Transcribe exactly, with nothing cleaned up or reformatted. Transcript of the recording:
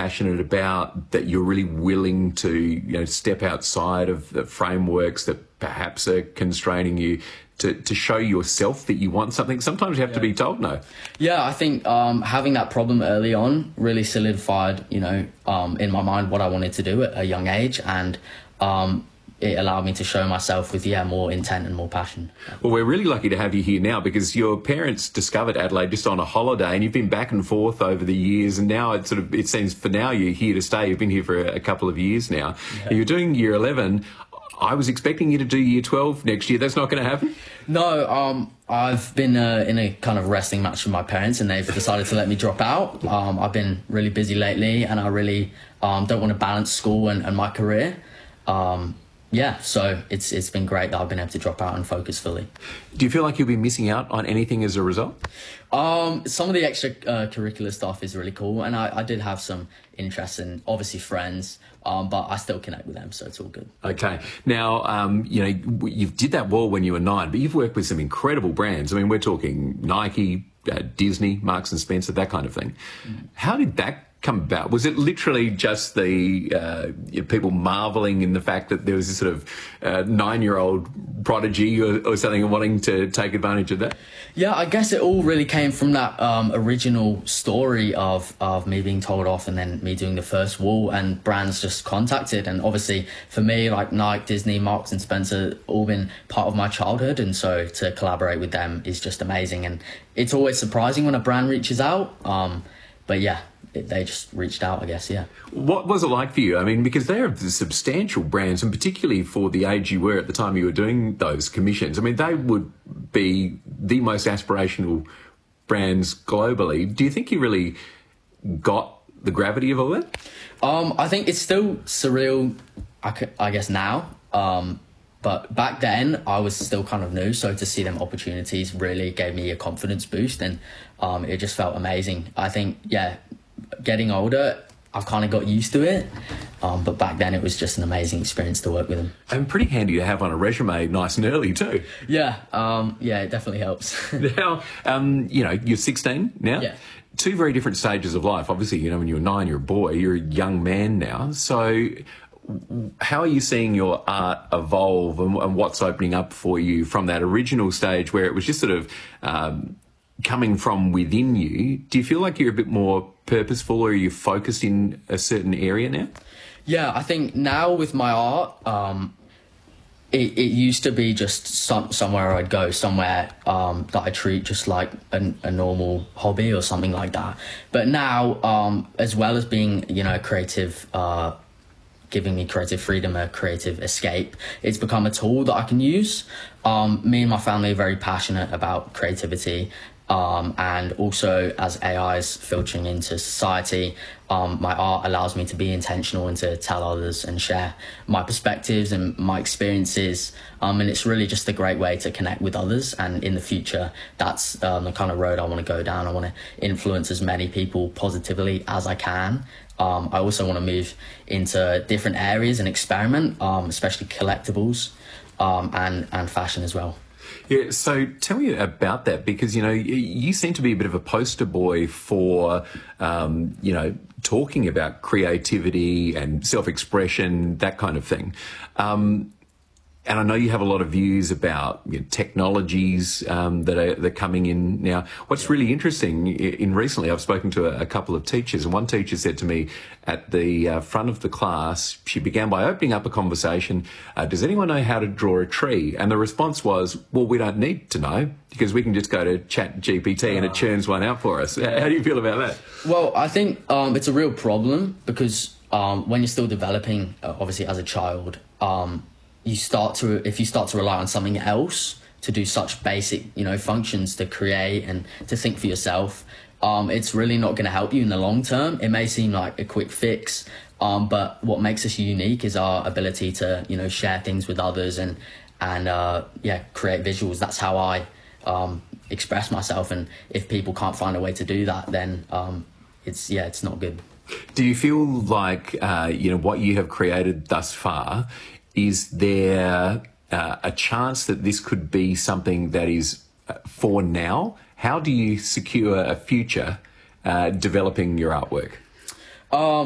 passionate about, that you're really willing to, you know, step outside of the frameworks that perhaps are constraining you to, to show yourself that you want something? Sometimes you have yeah. to be told no. Yeah, I think um, having that problem early on really solidified, you know, um, in my mind what I wanted to do at a young age, and um, it allowed me to show myself with, yeah, more intent and more passion. Well, we're really lucky to have you here now, because your parents discovered Adelaide just on a holiday, and you've been back and forth over the years, and now it sort of, it seems for now you're here to stay. You've been here for a, a couple of years now. Yeah. You're doing year eleven. I was expecting you to do year twelve next year. That's not going to happen? No, um, I've been uh, in a kind of wrestling match with my parents, and they've decided to let me drop out. Um, I've been really busy lately, and I really um, don't want to balance school and, and my career. Um, yeah, so it's it's been great that I've been able to drop out and focus fully. Do you feel like you'll be missing out on anything as a result? Um, some of the extra uh, curricular stuff is really cool, and I, I did have some interest in, obviously, friends, um, but I still connect with them, so it's all good. Okay. Now, um, you know, you did that well when you were nine, but you've worked with some incredible brands. I mean, we're talking Nike, uh, Disney, Marks and Spencer, that kind of thing. Mm. How did that come about? Was it literally just the uh, you know, people marvelling in the fact that there was this sort of uh, nine-year-old prodigy or, or something and wanting to take advantage of that? Yeah, I guess it all really came from that um, original story of, of me being told off and then me doing the first wall, and brands just contacted. And obviously for me, like Nike, Disney, Marks and Spencer, all been part of my childhood, and so to collaborate with them is just amazing. And it's always surprising when a brand reaches out, um, but yeah, It, they just reached out, I guess, yeah. What was it like for you? I mean, because they're substantial brands, and particularly for the age you were at the time you were doing those commissions. I mean, they would be the most aspirational brands globally. Do you think you really got the gravity of all that? Um, I think it's still surreal, I, I guess, now. Um, but back then, I was still kind of new, so to see them opportunities really gave me a confidence boost, and um, it just felt amazing. I think, yeah, getting older, I've kind of got used to it, um, but back then it was just an amazing experience to work with them. And pretty handy to have on a resume nice and early too. Yeah, um, yeah, it definitely helps. Now, um, you know, you're sixteen now? Yeah. Two very different stages of life. Obviously, you know, when you were nine, you're a boy, you're a young man now. So how are you seeing your art evolve, and, and what's opening up for you from that original stage where it was just sort of um, coming from within you? Do you feel like you're a bit more purposeful, or are you focused in a certain area now? Yeah, I think now with my art, um, it, it used to be just some, somewhere I'd go, somewhere um, that I treat just like a, a normal hobby or something like that. But now, um, as well as being, you know, a creative, uh, giving me creative freedom, a creative escape, it's become a tool that I can use. Um, me and my family are very passionate about creativity. Um, and also, as A I is filtering into society, um, my art allows me to be intentional and to tell others and share my perspectives and my experiences. Um, and it's really just a great way to connect with others. And in the future, that's um, the kind of road I want to go down. I want to influence as many people positively as I can. Um, I also want to move into different areas and experiment, um, especially collectibles um, and, and fashion as well. Yeah, so tell me about that, because, you know, you seem to be a bit of a poster boy for, um, you know, talking about creativity and self-expression, that kind of thing. Um, and I know you have a lot of views about, you know, technologies um, that are that are coming in now. What's really interesting, in recently I've spoken to a, a couple of teachers, and one teacher said to me at the uh, front of the class, she began by opening up a conversation, uh, does anyone know how to draw a tree? And the response was, well, we don't need to know, because we can just go to Chat G P T and it churns one out for us. How do you feel about that? Well, I think um, it's a real problem, because um, when you're still developing, uh, obviously as a child, um, you start to, if you start to rely on something else to do such basic, you know, functions to create and to think for yourself, um, it's really not going to help you in the long term. It may seem like a quick fix, um, but what makes us unique is our ability to, you know, share things with others and, and uh, yeah, create visuals. That's how I um, express myself. And if people can't find a way to do that, then um, it's, yeah, it's not good. Do you feel like, uh, you know, what you have created thus far, is there uh, a chance that this could be something that is uh, for now? How do you secure a future uh, developing your artwork? Um,